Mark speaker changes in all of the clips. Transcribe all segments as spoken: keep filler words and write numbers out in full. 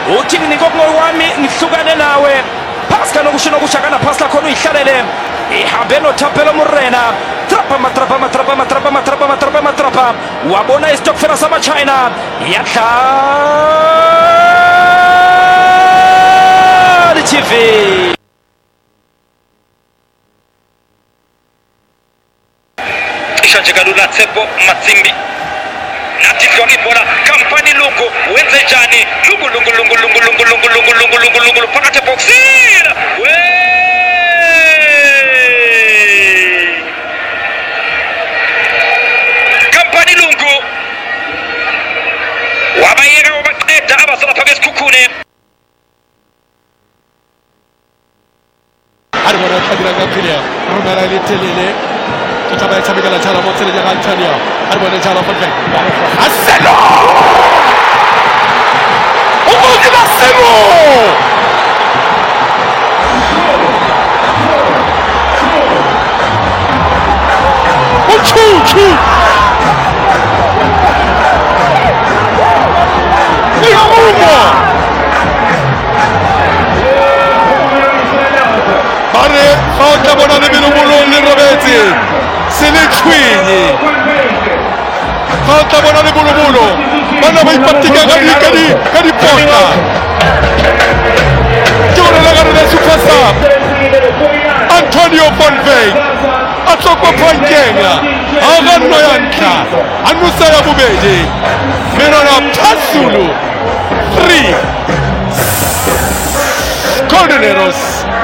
Speaker 1: uthi nikomoyo wami ngihlukane nawe Pascal nokushino kushakana Pascal khona uyihlalele ihambe noThapelo Morena trapa matrapa matrapa matrapa matrapa matrapa matrapa wabona istokfera sama China yadla T V Ishaje kalula Tsepo Matsimbi Natifwa ngibona Kampani Lungu wenze njani lungu lungu lungu lungu lungu lungu lungu lungu lungu lungu phakathi boxini we Kampani Lungu wabayeka wabaqeda abasala phakathi esikhukhune
Speaker 2: Arbona khadira ngaphilia Romela litelele Tutaba itabigala chala motsele ya Antonio Arbona chala fonfe Aselo Umuzi Basemo Uchuchu Nihamumo Bare Fauka bonane bilumulo ni Roberti Selechwini Fauka bonane bilumulo Bana baipatika kadi kadi kadi porta Jona lagare de sufasa Antonio Bonvey Atoko Pankenga Agano yanka Anusa ya Bubeji Menona Pasulu three Corneros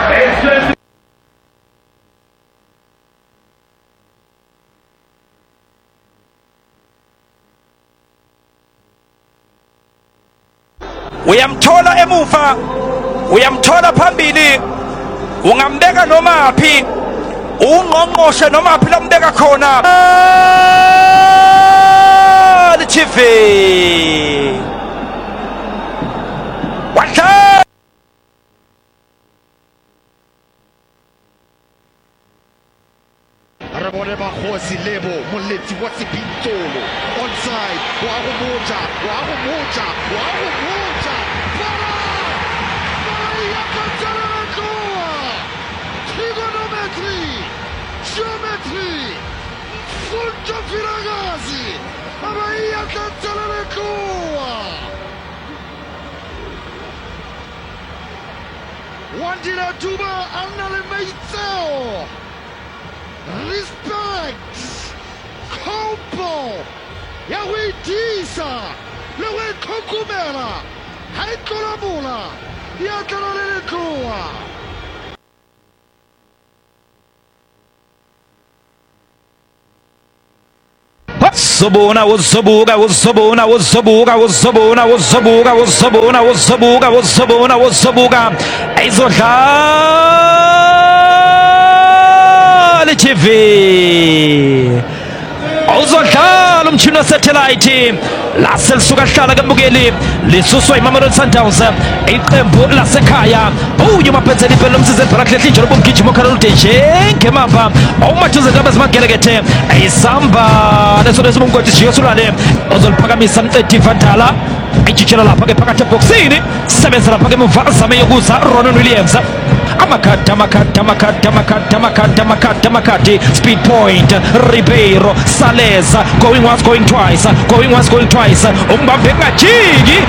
Speaker 2: uyamthola emuva uyamthola phambili ungambeka noma phi ungqongqoshe noma phi lambeka khona T V wadla
Speaker 3: Arabone Bakhosi Lebo Moletti what's it Pitolo onside wa go moja wa go moja wa go moja para Maria Catanatoa trigonometry geometry Fulco Firagazi Maria Catanatoa Wandira Tuba Annale Meitseo Respect Kompo Yawitisa Lewe Kokumera Haikolamula Yakanalekua
Speaker 1: Sobona was Sobuga was Sobona was Sobuga was Sobona was Sobuga was Sobona was Sobuga was Sobona was Sobuga Aizota T V Uzodlala umchino satellite Lasel sukahlala kambukeli lisuswa iMamelodi Sundowns iqembu lasekhaya uyu mapenzeli phela umsize phakathi njalo bomgijimo Carolde ngemapha awumathuze ngabezi magelekethe ayisamba leso leso umgodi jiyosulane ozoliphakamisa Mcedi Vandala ijijela lapha ke phakathi boxini sebenza lapha ke muva zame yokuza Ronan Williams Amakata, Makata, Makata, Makata, Makata, Makata, Makati, Speed Point, Ribeiro, Saleza, going once, going twice, going once, going twice, Umbambeka Chigi,